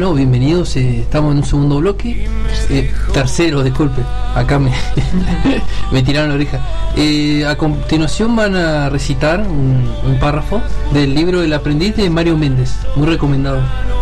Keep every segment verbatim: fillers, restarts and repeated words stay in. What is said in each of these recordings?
Bueno, bienvenidos, eh, estamos en un segundo bloque, eh, tercero, disculpe, acá me, me tiraron la oreja. Eh, a continuación van a recitar un, un párrafo del libro El aprendiz de Mario Méndez, muy recomendado.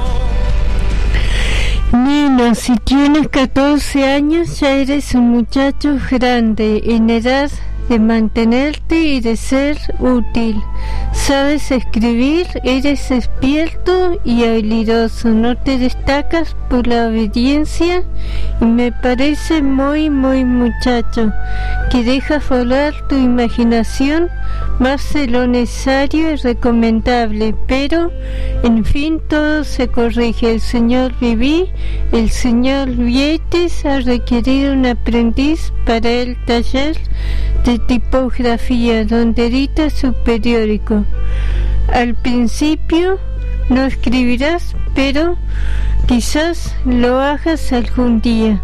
Nino, si tienes catorce años ya eres un muchacho grande, en edad de mantenerte y de ser útil. Sabes escribir, eres despierto y habilidoso, no te destacas por la obediencia y me parece muy, muy muchacho, que dejas volar tu imaginación más de lo necesario y recomendable, pero en fin todo se corrige. El señor Viví, el señor Vietes ha requerido un aprendiz para el taller de tipografía donde edita su periódico. Al principio no escribirás, pero quizás lo hagas algún día.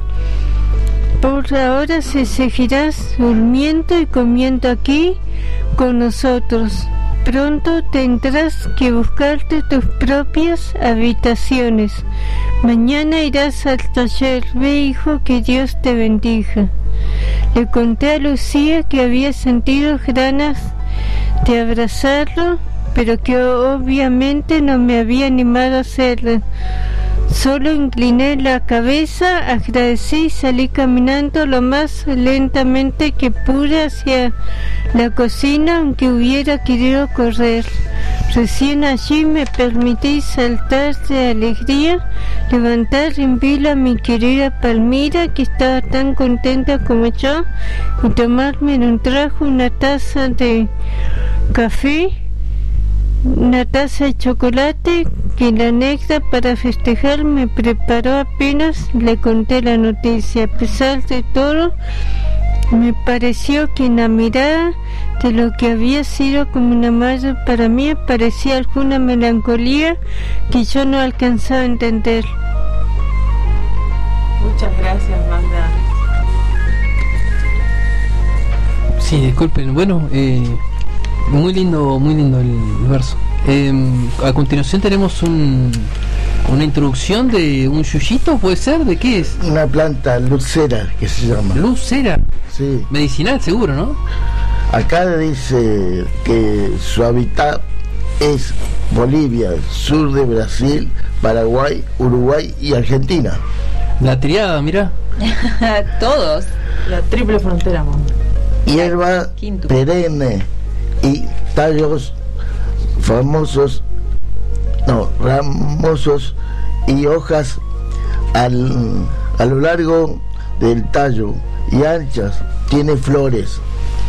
Por ahora se seguirás durmiendo y comiendo aquí con nosotros. Pronto tendrás que buscarte tus propias habitaciones. Mañana irás al taller. Ve, hijo, que Dios te bendiga. Le conté a Lucía que había sentido ganas de abrazarlo, pero que obviamente no me había animado a hacerlo. Solo incliné la cabeza, agradecí y salí caminando lo más lentamente que pude hacia la cocina, aunque hubiera querido correr. Recién allí me permití saltar de alegría, levantar en vilo a mi querida Palmira, que estaba tan contenta como yo, y tomarme en un trago una taza de café, una taza de chocolate que la negra, para festejar, me preparó apenas le conté la noticia. A pesar de todo, me pareció que en la mirada de lo que había sido como una madre para mí aparecía alguna melancolía que yo no alcanzaba a entender. Muchas gracias, Magda. Sí, disculpen, bueno, eh, muy lindo, muy lindo el, el verso. Eh, a continuación tenemos un, una introducción de un yuyito, ¿puede ser? ¿De qué es? Una planta lucera que se llama. ¿Lucera? Sí. Medicinal, seguro, ¿no? Acá dice que su hábitat es Bolivia, sur de Brasil, Paraguay, Uruguay y Argentina. La triada, mirá. Todos. La triple frontera, mamá. Hierba Quinto. perenne y tallos famosos, no, ramosos y hojas al, a lo largo del tallo y anchas. Tiene flores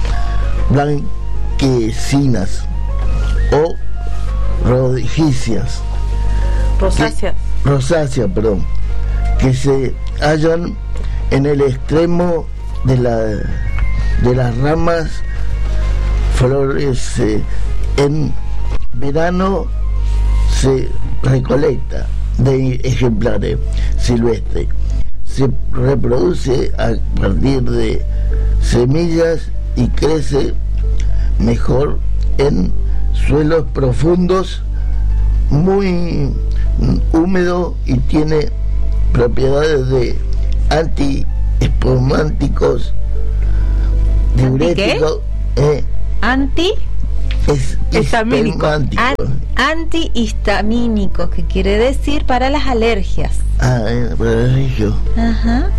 blanquecinas o rojizas, Rosáceas. que, rosácea, perdón, que se hallan en el extremo de la de las ramas. Florece en verano, se recolecta de ejemplares silvestres, se reproduce a partir de semillas y crece mejor en suelos profundos, muy húmedo, y tiene propiedades de antiespumánticos, diuréticos, eh, Anti es Histamínico. histamínico. an, antihistamínico, que quiere decir para las alergias. Ah, eh, para el regio. Ajá.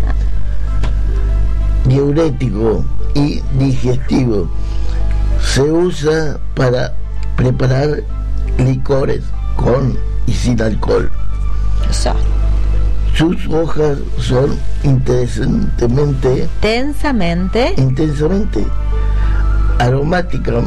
Diurético y digestivo. Se usa para preparar licores con y sin alcohol. Eso. Sus hojas son interesantemente, Intensamente. intensamente aromáticas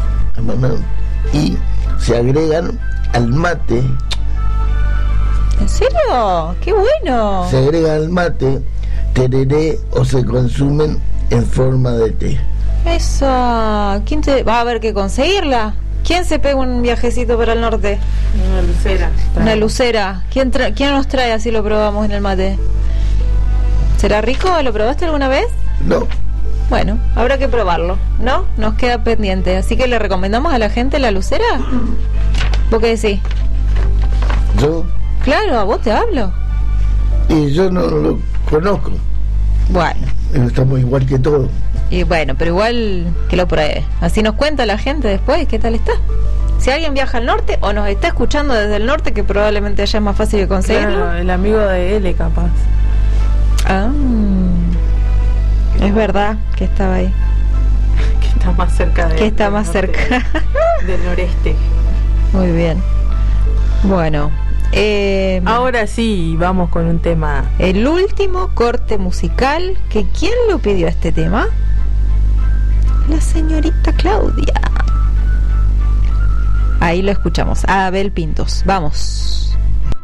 y se agregan al mate. ¿En serio? ¡Qué bueno! Se agrega al mate, tereré, o se consumen en forma de té. Eso. ¿Quién te va a haber que conseguirla? ¿Quién se pega un viajecito para el norte? Una lucera. Una lucera. ¿Quién, tra- ¿Quién nos trae así lo probamos en el mate? ¿Será rico? ¿Lo probaste alguna vez? No, Bueno, habrá que probarlo, ¿no? Nos queda pendiente. Así que le recomendamos a la gente la lucera. ¿Vos qué decís? yo Claro, a vos te hablo. Y yo no lo conozco. Bueno. Estamos igual que todos. Y bueno, pero igual que lo pruebe. Así nos cuenta la gente después qué tal está. Si alguien viaja al norte o nos está escuchando desde el norte, que probablemente haya más fácil de conseguirlo. Claro, el amigo de L, capaz. Ah, es verdad que estaba ahí. Que está más cerca de Que está más norte, cerca. del noreste. Muy bien. Bueno, eh, Ahora sí, vamos con un tema. el último corte musical. Que ¿quién lo pidió este tema? La señorita Claudia. Ahí lo escuchamos. A Abel Pintos. Vamos.